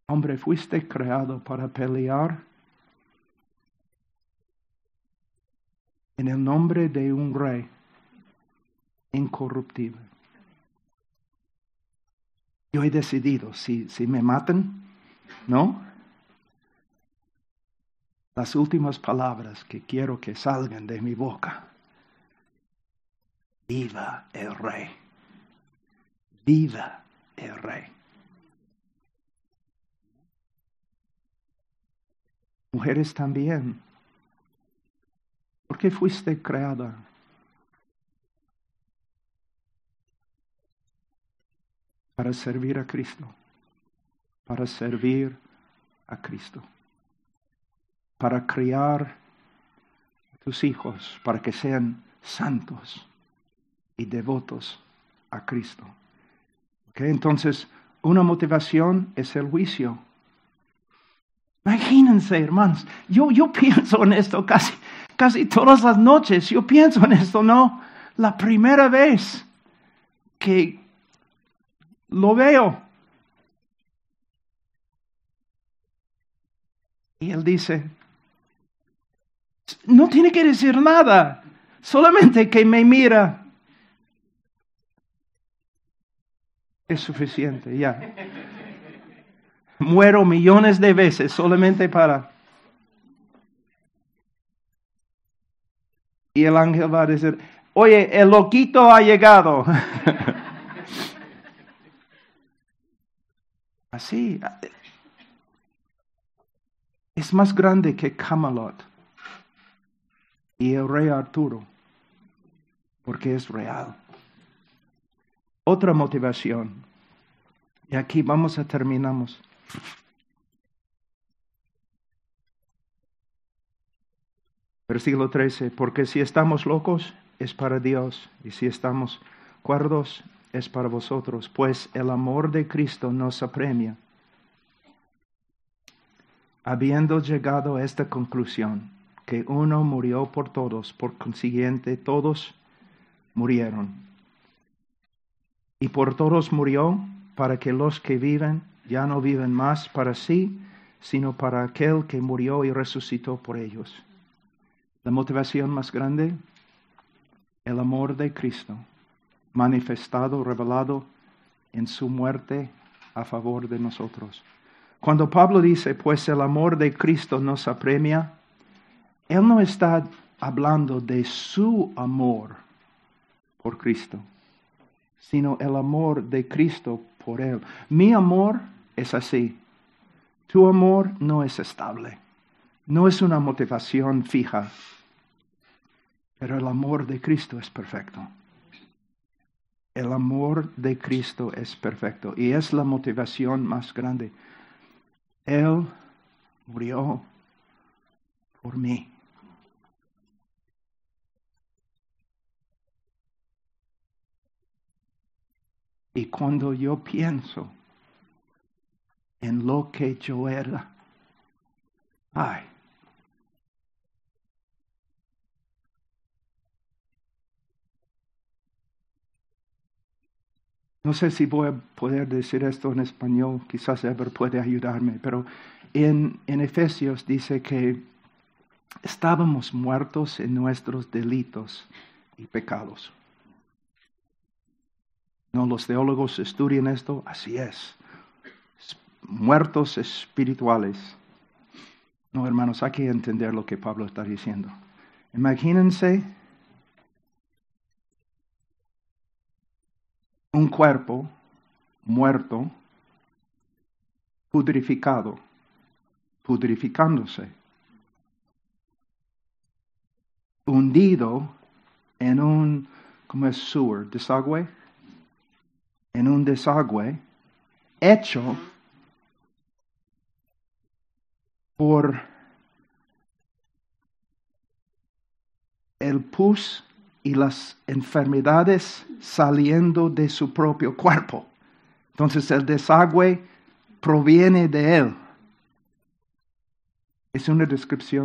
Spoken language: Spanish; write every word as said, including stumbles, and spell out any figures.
Hombre, fuiste creado para pelear en el nombre de un rey incorruptible. Yo he decidido, si, si me matan, ¿no? Las últimas palabras que quiero que salgan de mi boca. Viva el rey. Viva el rey. Mujeres también. ¿Por qué fuiste creada? Para servir a Cristo. Para servir a Cristo. Para criar a tus hijos, para que sean santos y devotos a Cristo. ¿Okay? Entonces, una motivación es el juicio. Imagínense, hermanos, yo, yo pienso en esto casi, casi todas las noches. Yo pienso en esto, ¿no? La primera vez que lo veo. Y él dice, no tiene que decir nada, solamente que me mira. Es suficiente, ya. Muero millones de veces solamente para... Y el ángel va a decir, oye, el loquito ha llegado. Así. Es más grande que Camelot y el rey Arturo, porque es real. Otra motivación, y aquí vamos a terminamos. Versículo trece, porque si estamos locos es para Dios, y si estamos cuerdos es para vosotros, pues el amor de Cristo nos apremia, habiendo llegado a esta conclusión, que uno murió por todos, por consiguiente todos murieron. Y por todos murió, para que los que viven ya no viven más para sí, sino para aquel que murió y resucitó por ellos. La motivación más grande, el amor de Cristo, manifestado, revelado en su muerte a favor de nosotros. Cuando Pablo dice, pues el amor de Cristo nos apremia, él no está hablando de su amor por Cristo, sino el amor de Cristo por él. Mi amor es así. Tu amor no es estable. No es una motivación fija. Pero el amor de Cristo es perfecto. El amor de Cristo es perfecto. Y es la motivación más grande. Él murió por mí. Y cuando yo pienso en lo que yo era, ay, no sé si voy a poder decir esto en español, quizás Ever puede ayudarme, pero en, en Efesios dice que estábamos muertos en nuestros delitos y pecados. No, los teólogos estudian esto, así es. Muertos espirituales. No, hermanos, hay que entender lo que Pablo está diciendo. Imagínense un cuerpo muerto, pudrificado, pudrificándose, hundido en un, ¿cómo es sewer? Desagüe. En un desagüe hecho por el pus y las enfermedades saliendo de su propio cuerpo. Entonces el desagüe proviene de él. Es una descripción